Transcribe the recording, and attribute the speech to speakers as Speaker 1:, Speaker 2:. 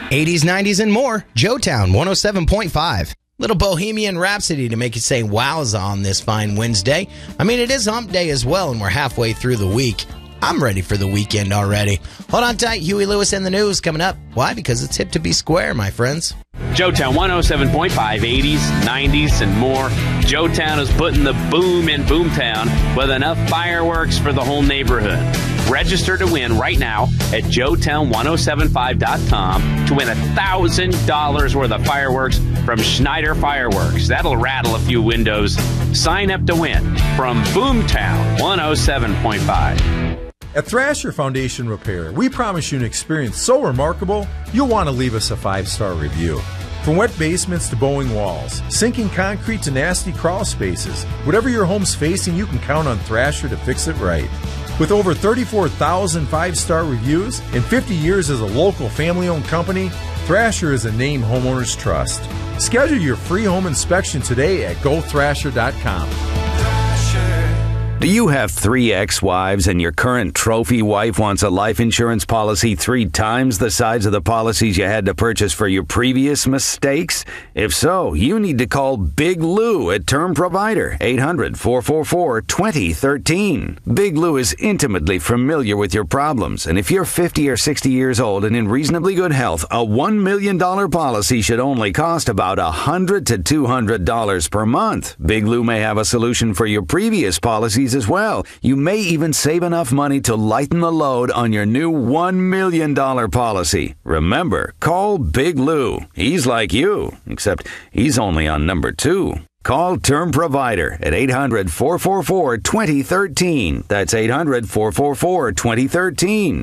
Speaker 1: 80s, 90s, and more. Joetown 107.5. Little Bohemian Rhapsody to make you say wowza on this fine Wednesday. I mean, it is hump day as well, and we're halfway through the week. I'm ready for the weekend already. Hold on tight. Huey Lewis and the News coming up. Why? Because it's hip to be square, my friends.
Speaker 2: Joetown 107.5, 80s, 90s, and more. Joetown is putting the boom in Boomtown with enough fireworks for the whole neighborhood. Register to win right now at joetown1075.com to win $1,000 worth of fireworks from Schneider Fireworks. That'll rattle a few windows. Sign up to win from Boomtown 107.5.
Speaker 3: At Thrasher Foundation Repair, we promise you an experience so remarkable, you'll want to leave us a 5-star review. From wet basements to bowing walls, sinking concrete to nasty crawl spaces, whatever your home's facing, you can count on Thrasher to fix it right. With over 34,000 5-star reviews and 50 years as a local family-owned company, Thrasher is a name homeowners trust. Schedule your free home inspection today at gothrasher.com.
Speaker 4: Do you have 3 ex-wives and your current trophy wife wants a life insurance policy 3 times the size of the policies you had to purchase for your previous mistakes? If so, you need to call Big Lou at Term Provider, 800-444-2013. Big Lou is intimately familiar with your problems, and if you're 50 or 60 years old and in reasonably good health, a $1 million policy should only cost about $100 to $200 per month. Big Lou may have a solution for your previous policies as well. You may even save enough money to lighten the load on your new $1 million policy. Remember, call Big Lou. He's like you, except he's only on number 2. Call Term Provider at 800-444-2013. That's 800-444-2013.